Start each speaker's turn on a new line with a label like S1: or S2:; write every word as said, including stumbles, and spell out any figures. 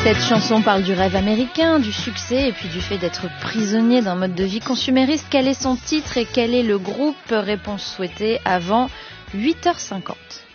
S1: Cette chanson parle du rêve américain, du succès et puis du fait d'être prisonnier d'un mode de vie consumériste. Quel est son titre et quel est le groupe? Réponse souhaitée avant huit heures cinquante.